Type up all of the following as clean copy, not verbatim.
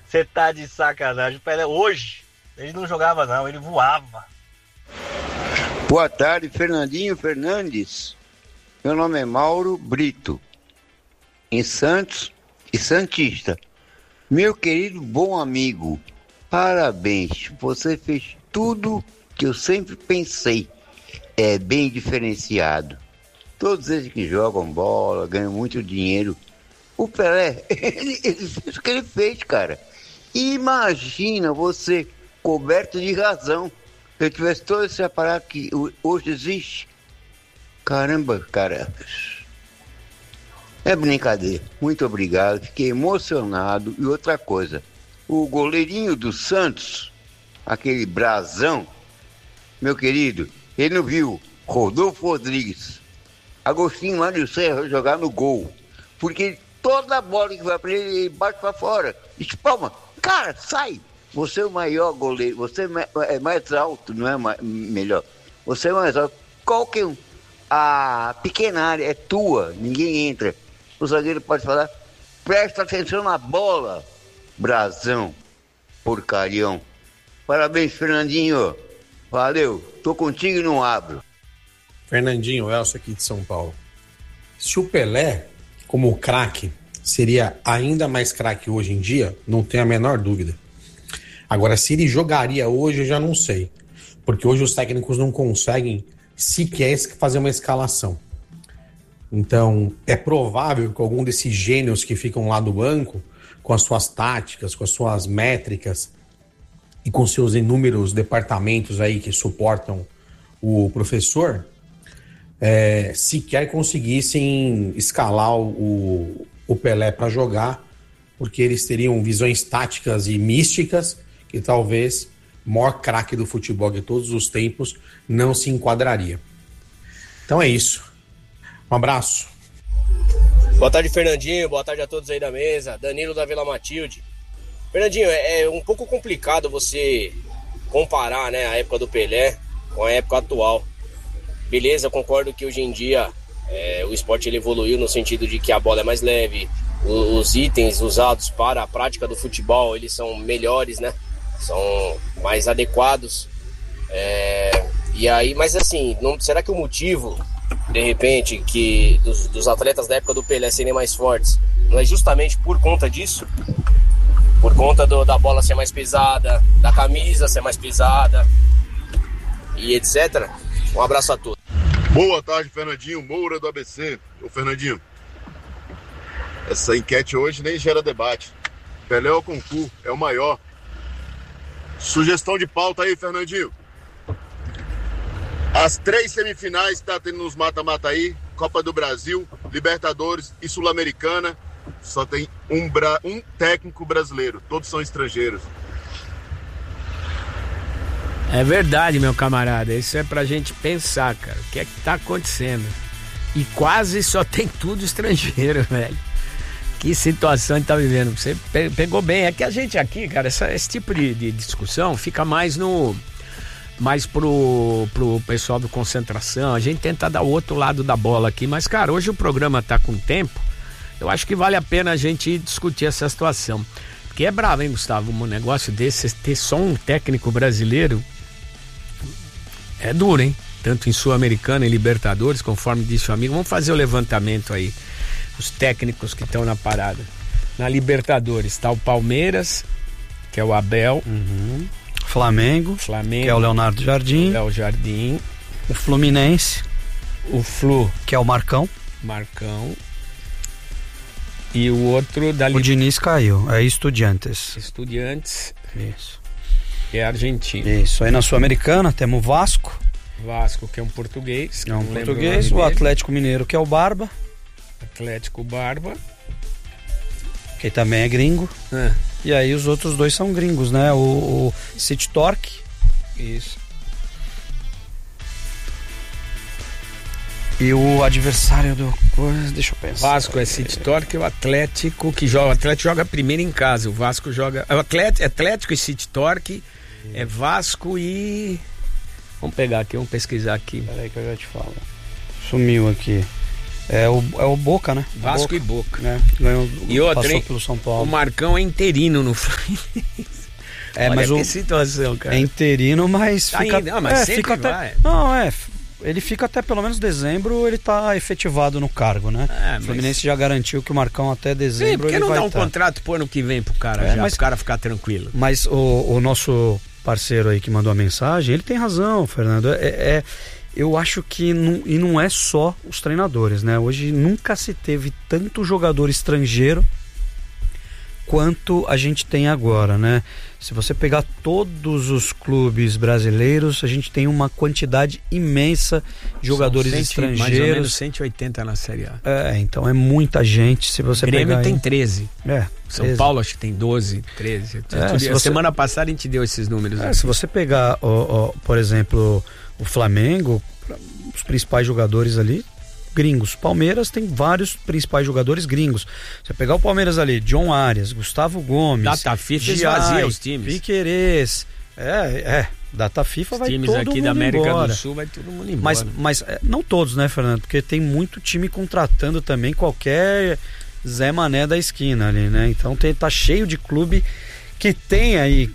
Você tá de sacanagem. O Pelé hoje, ele não jogava não, ele voava. Boa tarde, Fernandinho Fernandes. Meu nome é Mauro Brito, em Santos e Santista. Meu querido bom amigo, parabéns. Você fez tudo que eu sempre pensei. É bem diferenciado. Todos eles que jogam bola, ganham muito dinheiro. O Pelé, ele fez o que ele fez, cara. Imagina você coberto de razão. Se eu tivesse todo esse aparato que hoje existe. Caramba, cara. É brincadeira. Muito obrigado. Fiquei emocionado. E outra coisa. O goleirinho do Santos, aquele brasão, meu querido, ele não viu Rodolfo Rodrigues, Agostinho Mário Serra jogar no gol. Porque toda bola que vai pra ele bate pra fora. Espalma. Cara, sai. Você é o maior goleiro, você é mais alto, não é melhor. Você é mais alto. Qualquer um. A pequena área é tua, ninguém entra. O zagueiro pode falar, presta atenção na bola, brasão, porcarião. Parabéns, Fernandinho. Valeu, tô contigo e não abro. Fernandinho, Elcio aqui de São Paulo. Se o Pelé, como craque, seria ainda mais craque hoje em dia, não tenho a menor dúvida. Agora, se ele jogaria hoje, eu já não sei. Porque hoje os técnicos não conseguem sequer fazer uma escalação. Então, é provável que algum desses gênios que ficam lá do banco, com as suas táticas, com as suas métricas e com seus inúmeros departamentos aí que suportam o professor, sequer conseguissem escalar o Pelé para jogar, porque eles teriam visões táticas e místicas que talvez o maior craque do futebol de todos os tempos não se enquadraria. Então é isso. Um abraço. Boa tarde, Fernandinho. Boa tarde a todos aí da mesa. Danilo da Vila Matilde. Fernandinho, é um pouco complicado você comparar, né, a época do Pelé com a época atual. Beleza, eu concordo que hoje em dia o esporte ele evoluiu no sentido de que a bola é mais leve, os itens usados para a prática do futebol eles são melhores, né? São mais adequados. E aí, mas assim, será que o motivo, de repente, que dos atletas da época do Pelé serem mais fortes, não é justamente por conta disso? Por conta da bola ser mais pesada, da camisa ser mais pesada e etc. Um abraço a todos. Boa tarde, Fernandinho Moura do ABC. Ô Fernandinho, essa enquete hoje nem gera debate. Pelé ou Concurso é o maior. Sugestão de pauta aí, Fernandinho. As 3 semifinais que tá tendo nos mata-mata aí, Copa do Brasil, Libertadores e Sul-Americana, só tem um técnico brasileiro, todos são estrangeiros. É verdade, meu camarada, isso é pra gente pensar, cara, o que é que tá acontecendo? E quase só tem tudo estrangeiro, velho. Que situação a gente tá vivendo. Você pegou bem. É que a gente aqui, cara, esse tipo de discussão fica mais pro pessoal do Concentração. A gente tenta dar o outro lado da bola aqui. Mas, cara, hoje o programa tá com tempo. Eu acho que vale a pena a gente discutir essa situação. Porque é bravo, hein, Gustavo? Um negócio desse, ter só um técnico brasileiro é duro, hein? Tanto em Sul-Americana e Libertadores, conforme disse o amigo. Vamos fazer o levantamento aí. Os técnicos que estão na parada. Na Libertadores está o Palmeiras, que é o Abel. Flamengo, que é o Leonardo Jardim. Léo Jardim. O Fluminense, o Flu, que é o Marcão. E o outro da O Diniz caiu, é Estudiantes. Isso. Que é Argentina. Isso, aí na Sul-Americana temos o Vasco. Que é um português. O Atlético Mineiro, que é o Barba. Atlético Barba. Que também é gringo. E aí os outros dois são gringos, né? O City Torque. Isso. E o adversário do... Deixa eu pensar. Vasco é City Torque e o Atlético que joga. O Atlético joga primeiro em casa. O Vasco joga... O Atlético e City Torque é Vasco e... Vamos pegar aqui, vamos pesquisar aqui. Peraí que eu já te falo. Sumiu aqui. É o Boca, né? Vasco e Boca. Ganhou, e outra, passou pelo São Paulo. O Marcão é interino no Fluminense. Mas que situação, cara. É interino, mas tá fica... Não, mas fica vai. Até... Ele fica até pelo menos dezembro, ele tá efetivado no cargo, né? O Fluminense já garantiu que o Marcão até dezembro ele vai estar. Por que não dá um contrato pro ano que vem pro cara pro cara ficar tranquilo? Mas o nosso parceiro aí que mandou a mensagem, ele tem razão, Fernando. Eu acho que não é só os treinadores, né? Hoje nunca se teve tanto jogador estrangeiro quanto a gente tem agora, né? Se você pegar todos os clubes brasileiros, a gente tem uma quantidade imensa de jogadores estrangeiros. Mais ou menos 180 na Série A. Então é muita gente. Se você Grêmio pegar tem 13. São 13. Paulo acho que tem 12, 13. Semana passada a gente deu esses números. Se você pegar, por exemplo, o Flamengo, os principais jogadores ali, gringos. Palmeiras tem vários principais jogadores gringos. Você pegar o Palmeiras ali, John Arias, Gustavo Gomes, Data FIFA esvazia os times. Piquerez. Data FIFA os vai times todo aqui mundo da América embora. do Sul vai todo mundo embora. Mas não todos, né, Fernando? Porque tem muito time contratando também qualquer Zé Mané da esquina ali, né? Então tá cheio de clube que tem aí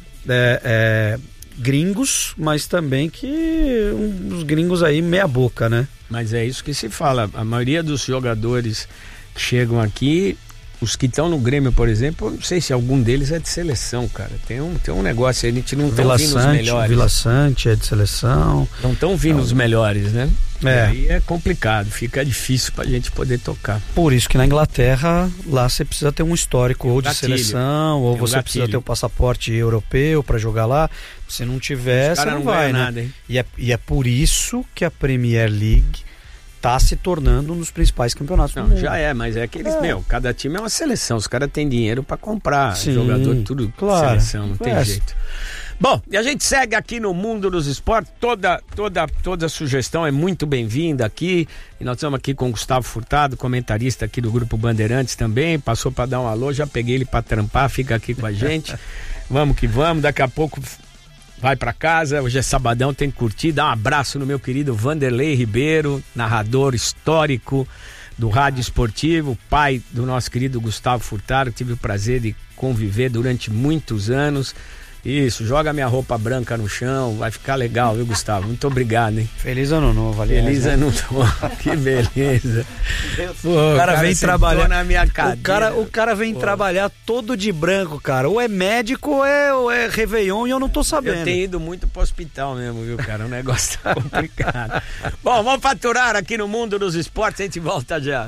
gringos, mas também que uns gringos aí meia boca, né? Mas é isso que se fala. A maioria dos jogadores que chegam aqui, os que estão no Grêmio, por exemplo, eu não sei se algum deles é de seleção, cara. Tem um negócio aí, a gente não tá vindo os melhores. Vila Sante é de seleção. Não estão vindo os melhores, né? E aí é complicado, fica difícil pra gente poder tocar. Por isso que na Inglaterra, lá você precisa ter um histórico ou de seleção, ou você precisa ter o passaporte europeu pra jogar lá. Se não tiver, você não vai, né? Nada, hein? E é por isso que a Premier League tá se tornando um dos principais campeonatos do mundo. Já mas é que eles, cada time é uma seleção, os caras têm dinheiro pra comprar, jogador, tudo seleção, não tem jeito. Bom, e a gente segue aqui no Mundo dos Esportes, toda sugestão é muito bem-vinda aqui, e nós estamos aqui com o Gustavo Furtado, comentarista aqui do Grupo Bandeirantes também, passou para dar um alô, já peguei ele para trampar, fica aqui com a gente, vamos que vamos, daqui a pouco vai para casa, hoje é sabadão, tem que curtir, dá um abraço no meu querido Vanderlei Ribeiro, narrador histórico do Rádio Esportivo, pai do nosso querido Gustavo Furtado, tive o prazer de conviver durante muitos anos. Isso, joga minha roupa branca no chão, vai ficar legal, viu, Gustavo? Muito obrigado, hein? Feliz ano novo, aliás. Feliz ano novo, que beleza. Pô, o cara vem trabalhar na minha cadeira. O cara vem trabalhar todo de branco, cara. Ou é médico ou é Réveillon e eu não tô sabendo. Eu tenho ido muito pro hospital mesmo, viu, cara? O negócio tá complicado. Bom, vamos faturar aqui no Mundo dos Esportes, a gente volta já.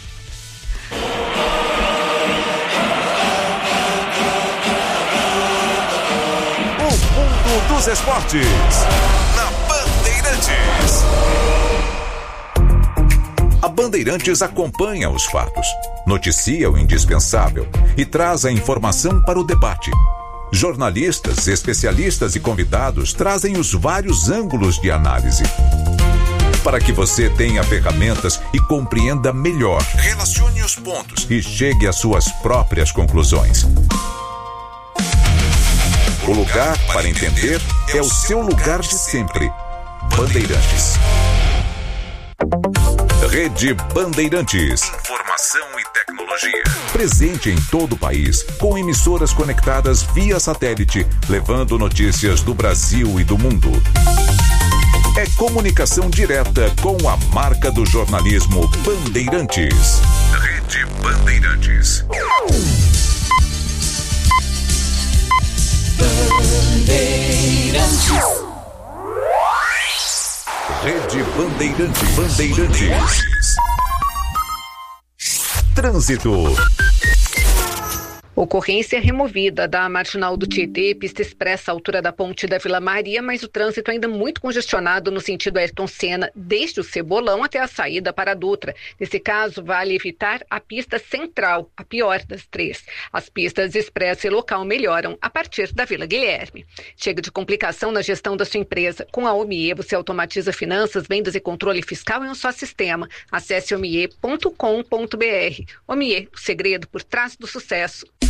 Mundo dos Esportes, na Bandeirantes. A Bandeirantes acompanha os fatos, noticia o indispensável e traz a informação para o debate. Jornalistas, especialistas e convidados trazem os vários ângulos de análise, para que você tenha ferramentas e compreenda melhor, relacione os pontos e chegue às suas próprias conclusões. O lugar para entender é o seu lugar de sempre. Bandeirantes. Rede Bandeirantes. Informação e tecnologia. Presente em todo o país, com emissoras conectadas via satélite, levando notícias do Brasil e do mundo. É comunicação direta com a marca do jornalismo Bandeirantes. Rede Bandeirantes. Rede Bandeirantes. Trânsito. Ocorrência removida da Marginal do Tietê, pista expressa à altura da ponte da Vila Maria, mas o trânsito ainda muito congestionado no sentido Ayrton Senna, desde o Cebolão até a saída para a Dutra. Nesse caso, vale evitar a pista central, a pior das três. As pistas expressa e local melhoram a partir da Vila Guilherme. Chega de complicação na gestão da sua empresa. Com a OMIE, você automatiza finanças, vendas e controle fiscal em um só sistema. Acesse omie.com.br. OMIE, o segredo por trás do sucesso.